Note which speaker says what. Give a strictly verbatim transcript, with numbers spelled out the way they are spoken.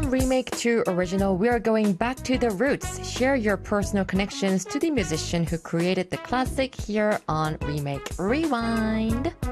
Speaker 1: From remake to original, we are going back to the roots. Share your personal connections to the musician who created the classic here on Remake Rewind.